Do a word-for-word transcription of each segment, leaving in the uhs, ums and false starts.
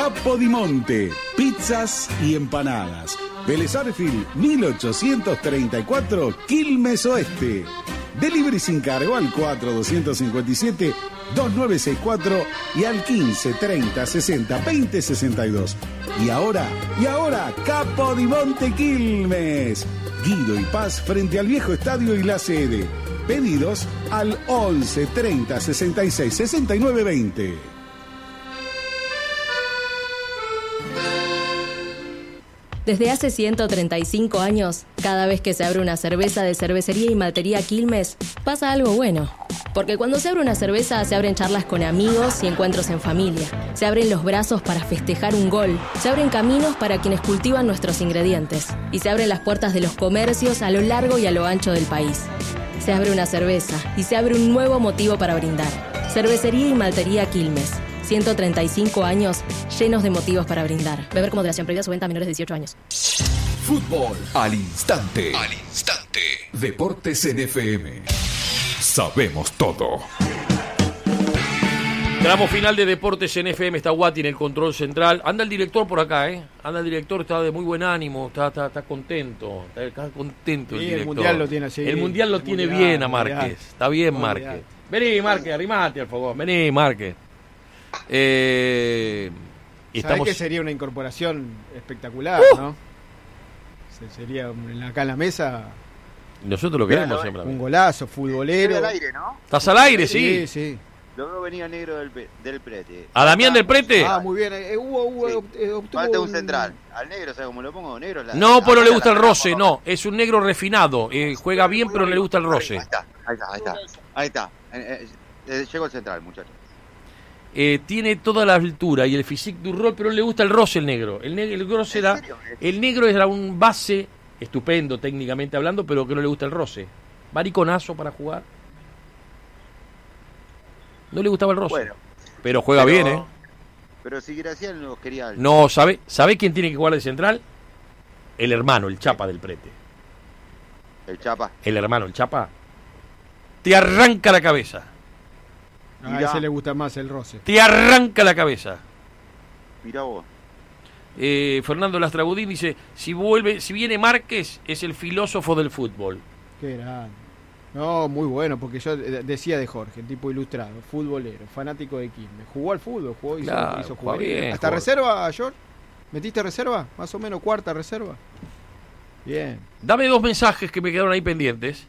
Capodimonte, pizzas y empanadas. Vélez Arfield, mil ochocientos treinta y cuatro, Quilmes Oeste. Delivery sin cargo al cuatro dos cinco siete, dos nueve seis cuatro y al quince treinta sesenta veinte sesenta y dos. Y ahora, y ahora, Capodimonte Quilmes. Guido y Paz frente al viejo estadio y la sede. Pedidos al once treinta sesenta y seis sesenta y nueve veinte. Desde hace ciento treinta y cinco años, cada vez que se abre una cerveza de Cervecería y Maltería Quilmes, pasa algo bueno. Porque cuando se abre una cerveza, se abren charlas con amigos y encuentros en familia. Se abren los brazos para festejar un gol. Se abren caminos para quienes cultivan nuestros ingredientes. Y se abren las puertas de los comercios a lo largo y a lo ancho del país. Se abre una cerveza y se abre un nuevo motivo para brindar. Cervecería y Maltería Quilmes. ciento treinta y cinco años llenos de motivos para brindar. Beber con moderación, prohibida su venta a menores de dieciocho años. Fútbol al instante. Al instante. Deportes en F M. Sabemos todo. Tramo final de Deportes en F M. Está Guati en el control central. Anda el director por acá, ¿eh? Anda el director, está de muy buen ánimo, está, está, está contento. Está, está contento el sí, director. El mundial lo tiene así. El mundial lo el tiene mundial, bien a Márquez. mundial. Está bien, Mundial. Márquez. Vení, Márquez, arrimate, al favor. Vení, Márquez. Eh, ¿Sabés estamos... que sería una incorporación espectacular, uh. no? Se- Sería un- acá en la mesa Nosotros lo queremos Claro, siempre. un golazo, futbolero. Estoy al aire, ¿no? ¿Estás al aire? Sí. Sí, sí. Lo veo venir al negro del, pe- del prete. ¿A Damián del Prete? Ah, muy bien. Eh, hubo, hubo, Sí. eh, obtuvo Falta un central. Al negro, ¿sabes cómo lo pongo? Negro es la- No, la- pero no le la- gusta el la- roce, la- no. Es un negro refinado. Eh, juega bien, pero no le gusta el roce. Ahí está, ahí está, ahí está. Ahí está. Eh, eh, eh, llegó el central, muchachos. Eh, tiene toda la altura y el physique du rol, pero no le gusta el roce el negro. El, negro, el, roce ¿En era, serio? el negro era un base estupendo técnicamente hablando, pero que no le gusta el roce. Mariconazo para jugar. No le gustaba el roce. Bueno, pero juega pero- bien, ¿eh? pero si Gracián los quería alto. No, ¿sabe, ¿sabe quién tiene que jugar de central? El hermano, el Chapa del Prete. El Chapa. El hermano, el Chapa. Te arranca la cabeza. A Mirá. ese le gusta más el roce. Te arranca la cabeza. Mirá vos. Eh, Fernando Lastrabudín dice, si vuelve, si viene Márquez, es el filósofo del fútbol. Qué grande. No, muy bueno, porque yo eh, decía de Jorge, tipo ilustrado, futbolero, fanático de Quilmes. Jugó al fútbol, jugó, hizo, Claro, hizo juega jugar. bien, ¿Hasta juega. reserva, George? ¿Metiste reserva? Más o menos cuarta reserva. Bien. Dame dos mensajes que me quedaron ahí pendientes.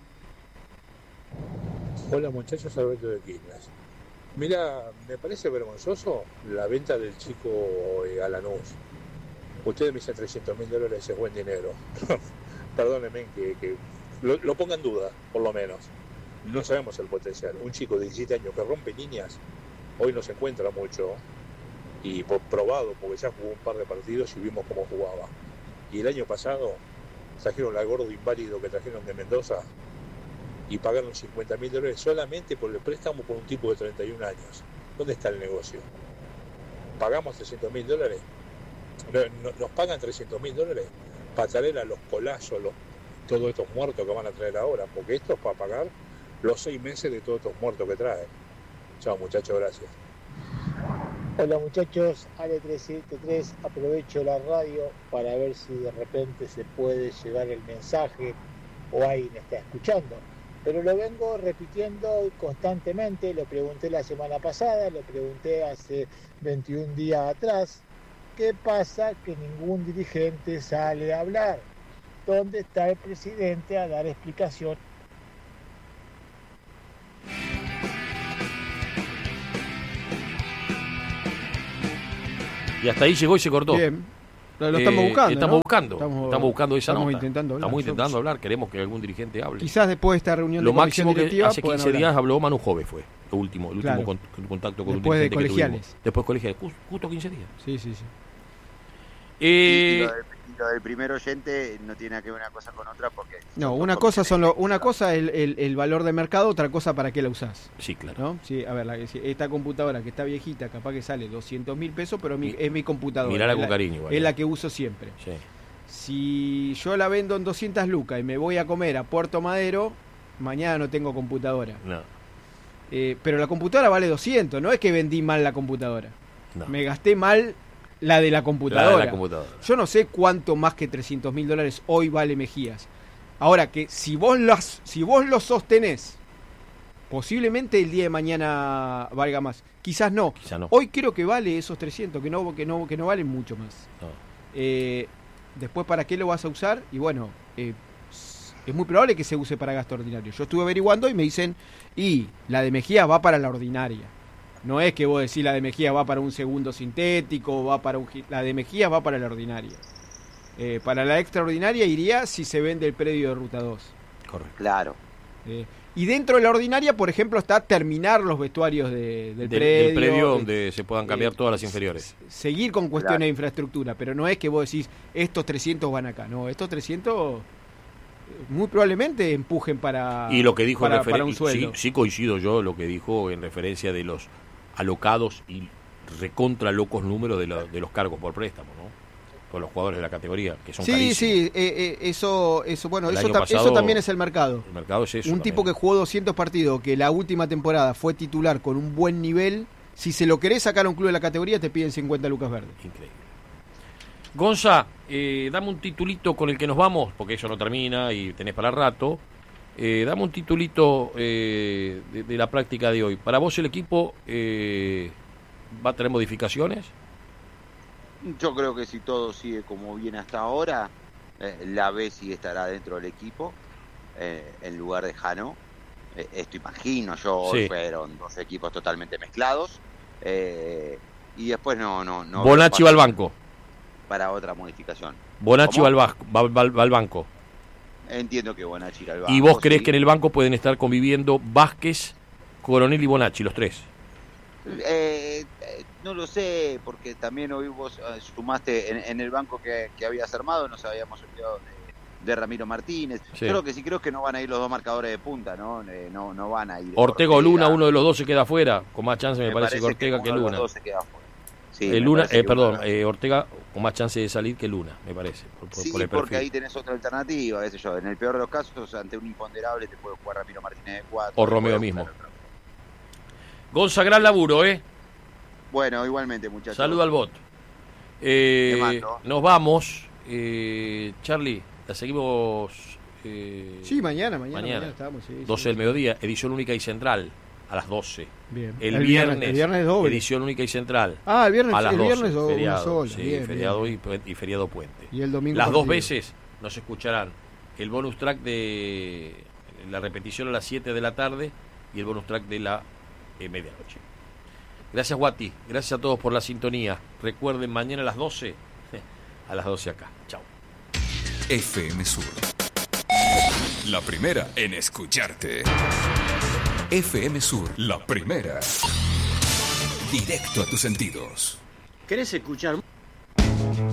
Hola muchachos, Alberto de Quilmes. Mira, me parece vergonzoso la venta del chico eh, a Lanús. Ustedes me dicen trescientos mil dólares es buen dinero. Perdónenme que, que lo, lo ponga en duda, por lo menos. No sabemos el potencial. Un chico de diecisiete años que rompe líneas, hoy no se encuentra mucho. Y por probado, porque ya jugó un par de partidos y vimos cómo jugaba. Y el año pasado trajeron al gordo inválido que trajeron de Mendoza y pagaron cincuenta mil dólares solamente por el préstamo por un tipo de treinta y un años. ¿Dónde está el negocio? ¿Pagamos trescientos mil dólares? No, no, ¿Nos pagan trescientos mil dólares para traer a los colazos, los, todos estos muertos que van a traer ahora? Porque esto es para pagar los seis meses de todos estos muertos que traen. Chao muchachos, gracias. Hola muchachos, Ale trescientos setenta y tres, aprovecho la radio para ver si de repente se puede llegar el mensaje o alguien está escuchando. Pero lo vengo repitiendo constantemente, lo pregunté la semana pasada, lo pregunté hace veintiún días atrás. ¿Qué pasa que ningún dirigente sale a hablar? ¿Dónde está el presidente a dar explicación? Y hasta ahí llegó y se cortó. Bien. Lo, lo estamos Eh, buscando. Estamos ¿no? buscando. Estamos, estamos buscando esa estamos nota. Intentando hablar. Estamos Yo- intentando hablar. Queremos que algún dirigente hable. Quizás después de esta reunión Lo de comisión máximo que directiva hace puedan quince hablar. días habló Manu Jove, fue lo último, el último Claro. con- contacto con Después de un dirigente que colegiales. tuvimos. Después de colegiales, Ju- justo quince días. Sí, sí, sí. Y, y Eh, lo, del, y lo del primer oyente no tiene nada que ver una cosa con otra porque... No, son una dos cosa son lo, comisiones una cosa es el, el, el valor de mercado, otra cosa para qué la usás. sí, claro. ¿No? Sí, a ver, la, si esta computadora que está viejita, capaz que sale doscientos mil pesos, pero mi- Mi- es mi computadora. Mirala es con la- cariño, igual. Es la que uso siempre. Sí. Si yo la vendo en doscientas lucas y me voy a comer a Puerto Madero, mañana no tengo computadora. No, Eh, pero la computadora vale doscientos, no es que vendí mal la computadora. no. Me gasté mal La de la computadora. La de la computadora. Yo no sé cuánto más que trescientos mil dólares hoy vale Mejías. Ahora que si vos los, si vos lo sostenés, posiblemente el día de mañana valga más. Quizás no. Quizás no. Hoy creo que vale esos trescientos, que no, que no, que no valen mucho más. No. Eh, después, ¿para qué lo vas a usar? Y bueno, eh, es muy probable que se use para gasto ordinario. Yo estuve averiguando y me dicen, y la de Mejías va para la ordinaria. No es que vos decís la de Mejías va para un segundo sintético, va para un, la de Mejías va para la ordinaria. Eh, para la extraordinaria iría si se vende el predio de Ruta dos. Correcto. Claro. Eh, y dentro de la ordinaria, por ejemplo, está terminar los vestuarios de, del, Del, predio. del predio donde se puedan cambiar eh, todas las inferiores. Seguir con cuestiones Claro. de infraestructura, pero no es que vos decís, estos trescientos van acá. No, estos trescientos muy probablemente empujen para, Y lo que dijo para, en referen- para un y sueldo. sí, sí coincido yo lo que dijo en referencia de los alocados y recontra locos números de, lo- de los cargos por préstamo, ¿no? Con los jugadores de la categoría, que son Sí, carísimos. sí, eh, eh, eso, eso, bueno, El eso, año ta- pasado, eso también es el mercado. El mercado es eso. Un tipo que también. jugó doscientos partidos, que la última temporada fue titular con un buen nivel, si se lo querés sacar a un club de la categoría te piden cincuenta lucas verdes. Increíble. Gonza, eh, dame un titulito con el que nos vamos, porque eso no termina y tenés para rato. Eh, dame un titulito eh, de, de la práctica de hoy. ¿Para vos el equipo eh, va a tener modificaciones? Yo creo que si todo sigue como viene hasta ahora, eh, la B sí estará dentro del equipo, eh, en lugar de Jano. Eh, esto imagino yo, hoy Sí. fueron dos equipos totalmente mezclados. Eh, y después no... no, no Bonacci va al banco. Para otra modificación. Bonacci va ¿Cómo? al, vas- va, va- va al banco. Entiendo que Bonacci irá al banco. ¿Y vos crees sí. que en el banco pueden estar conviviendo Vázquez, Coronel y Bonacci, los tres? Eh, eh, no lo sé, porque también hoy vos eh, sumaste en, en el banco que, que habías armado, nos habíamos olvidado de, de Ramiro Martínez. Sí. Creo que sí, creo que no van a ir los dos marcadores de punta, ¿no? Eh, no, no van a ir. Ortega o Luna, uno de los dos se queda afuera. Con más chance me, parece, que Ortega que, uno de los Luna. dos se queda afuera. Sí, Eh, me Luna, parece eh, que perdón, uno- eh, Ortega con más chance de salir que Luna, me parece. Por, por- Sí, por el porque perfil. ahí tenés otra alternativa, qué sé yo. En el peor de los casos, ante un imponderable, te puede jugar Ramiro Martínez de cuatro. O te Romeo puede mismo. jugar otro. Gonza, gran laburo, ¿eh? Bueno, igualmente, muchachos. Saludo al bot. Eh, Te mando. nos vamos. Eh, Charlie, la seguimos eh, Sí, mañana, mañana, Mañana. mañana estamos. Sí, doce sí. del mediodía, edición única y central, a las doce. Bien. El, El viernes, viernes- el viernes doble. edición única y central. Ah, el viernes, a las el doce, viernes o una feriado, sola. sí, Bien, feriado bien. Y, pu- y feriado puente. Y el domingo Las dos partido. veces nos escucharán el bonus track de la repetición a las siete de la tarde y el bonus track de la eh, medianoche. Gracias, Guati. Gracias a todos por la sintonía. Recuerden, mañana a las doce, a las doce acá. Chao. F M Sur. La primera en escucharte. F M Sur, la primera. Directo a tus sentidos. ¿Querés escuchar